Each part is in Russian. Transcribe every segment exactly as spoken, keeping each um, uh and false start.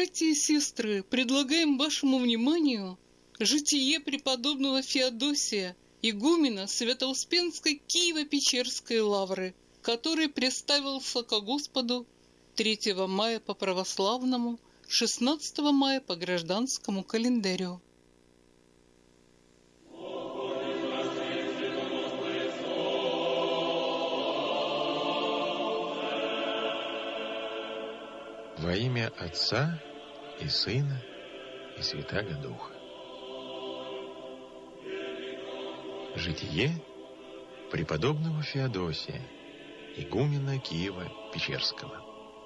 Братья и сестры, предлагаем вашему вниманию житие преподобного Феодосия, игумена Свято-Успенской Киево-Печерской лавры, который представился ко Господу третьего мая по православному, шестнадцатого мая по гражданскому календарю. Во имя Отца и Сына и Святаго Духа. Житие преподобного Феодосия, игумена Киева-Печерского.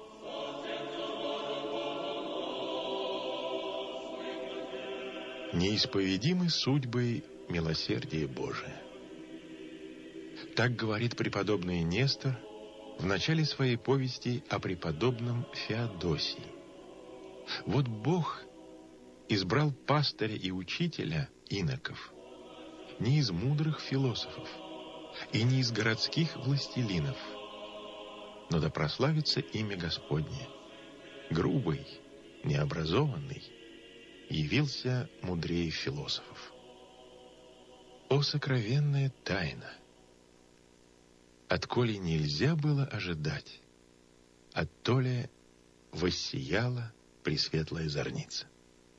Неисповедимы судьбой милосердия Божия. Так говорит преподобный Нестор в начале своей повести о преподобном Феодосии. Вот Бог избрал пастыря и учителя иноков не из мудрых философов и не из городских властелинов, но да прославится имя Господне. Грубый, необразованный, явился мудрее философов. О сокровенная тайна! Отколе нельзя было ожидать, оттоле воссияла пресветлая зорница.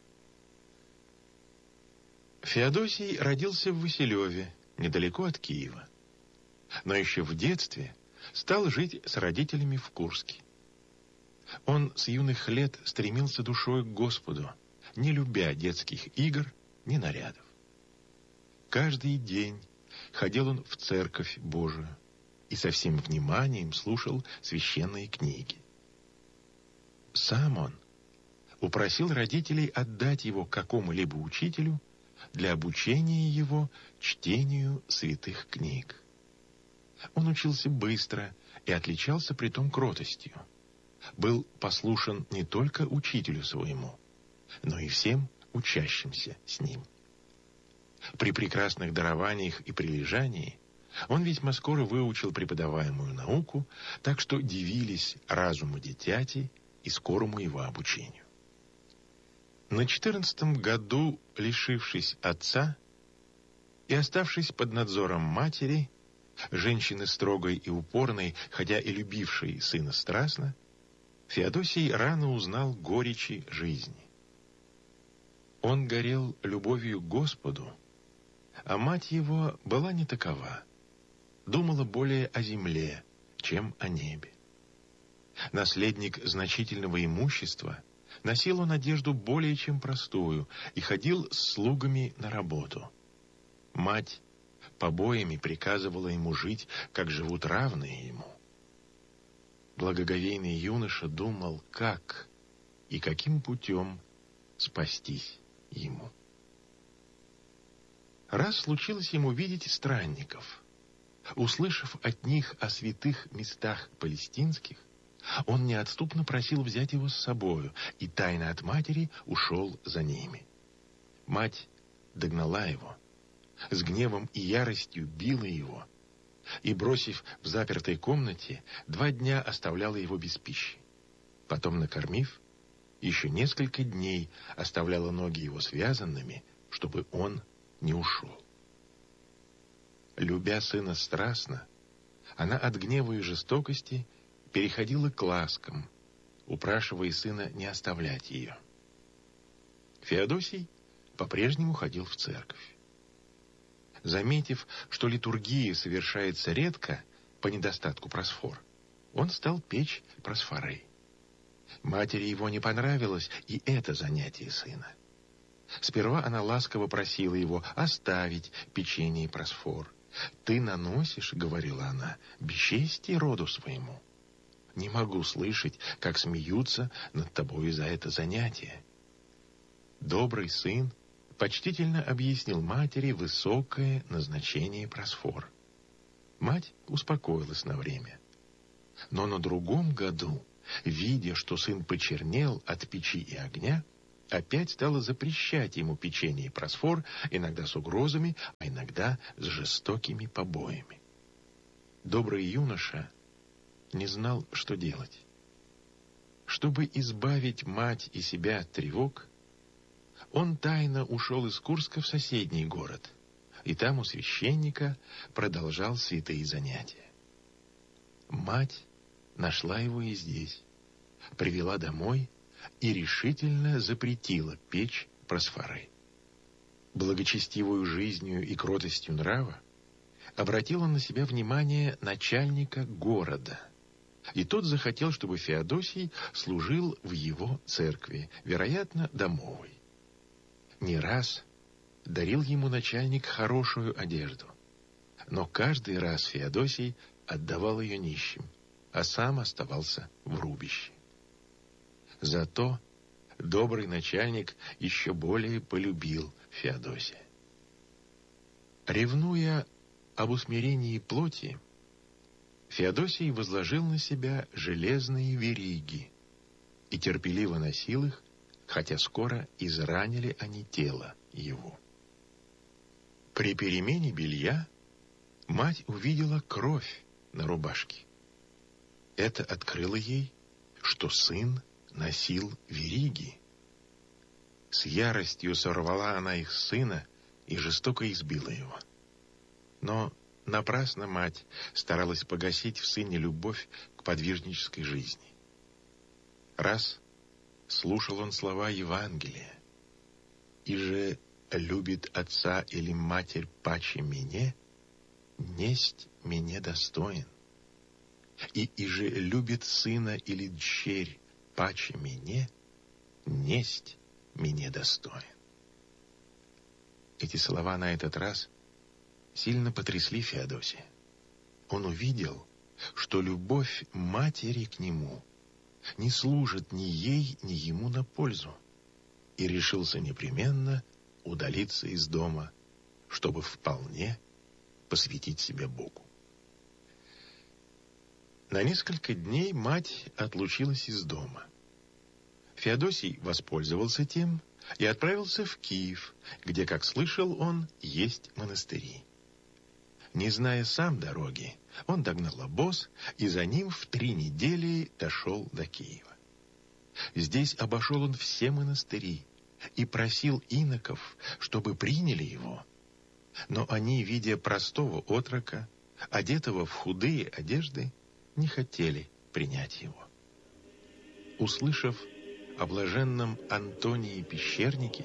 Феодосий родился в Василеве, недалеко от Киева, но еще в детстве стал жить с родителями в Курске. Он с юных лет стремился душой к Господу, не любя детских игр, ни нарядов. Каждый день ходил он в церковь Божию и со всем вниманием слушал священные книги. Сам он упросил родителей отдать его какому-либо учителю для обучения его чтению святых книг. Он учился быстро и отличался притом кротостью. Был послушен не только учителю своему, но и всем учащимся с ним. При прекрасных дарованиях и прилежании он весьма скоро выучил преподаваемую науку, так что дивились разуму дитяти и скорому его обучению. На четырнадцатом году, лишившись отца и оставшись под надзором матери, женщины строгой и упорной, хотя и любившей сына страстно, Феодосий рано узнал горечи жизни. Он горел любовью к Господу, а мать его была не такова, думала более о земле, чем о небе. Наследник значительного имущества, носил он одежду более чем простую и ходил с слугами на работу. Мать побоями приказывала ему жить, как живут равные ему. Благоговейный юноша думал, как и каким путем спастись ему. Раз случилось ему видеть странников. Услышав от них о святых местах палестинских, он неотступно просил взять его с собою и тайно от матери ушел за ними. Мать догнала его, с гневом и яростью била его и, бросив в запертой комнате, два дня оставляла его без пищи. Потом, накормив, еще несколько дней оставляла ноги его связанными, чтобы он не ушел. Любя сына страстно, она от гнева и жестокости переходила к ласкам, упрашивая сына не оставлять ее. Феодосий по-прежнему ходил в церковь. Заметив, что литургия совершается редко по недостатку просфор, он стал печь просфоры. Матери его не понравилось и это занятие сына. Сперва она ласково просила его оставить печенье просфор. «Ты наносишь, — говорила она, — бесчестие роду своему. Не могу слышать, как смеются над тобой за это занятие». Добрый сын почтительно объяснил матери высокое назначение просфор. Мать успокоилась на время. Но на другом году, видя, что сын почернел от печи и огня, опять стала запрещать ему печенье просфор, иногда с угрозами, а иногда с жестокими побоями. Добрый юноша не знал, что делать. Чтобы избавить мать и себя от тревог, он тайно ушел из Курска в соседний город, и там у священника продолжал святые занятия. Мать нашла его и здесь, привела домой и решительно запретила печь просфоры. Благочестивую жизнью и кротостью нрава обратил он на себя внимание начальника города, и тот захотел, чтобы Феодосий служил в его церкви, вероятно, домовой. Не раз дарил ему начальник хорошую одежду, но каждый раз Феодосий отдавал ее нищим, а сам оставался в рубище. Зато добрый начальник еще более полюбил Феодосия. Ревнуя об усмирении плоти, Феодосий возложил на себя железные вериги и терпеливо носил их, хотя скоро изранили они тело его. При перемене белья мать увидела кровь на рубашке. Это открыло ей, что сын носил вериги. С яростью сорвала она их с сына и жестоко избила его. Но напрасно мать старалась погасить в сыне любовь к подвижнической жизни. Раз слушал он слова Евангелия: «И же любит отца или матерь паче мне, несть мне достоин. И и же любит сына или дщерь паче мне, несть мне достоин». Эти слова на этот раз сильно потрясли Феодосия. Он увидел, что любовь матери к нему не служит ни ей, ни ему на пользу, и решился непременно удалиться из дома, чтобы вполне посвятить себя Богу. На несколько дней мать отлучилась из дома. Феодосий воспользовался тем и отправился в Киев, где, как слышал он, есть монастыри. Не зная сам дороги, он догнал обоз и за ним в три недели дошел до Киева. Здесь обошел он все монастыри и просил иноков, чтобы приняли его. Но они, видя простого отрока, одетого в худые одежды, не хотели принять его. Услышав о блаженном Антонии Пещернике,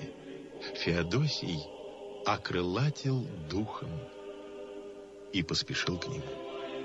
Феодосий окрылатил духом и поспешил к нему.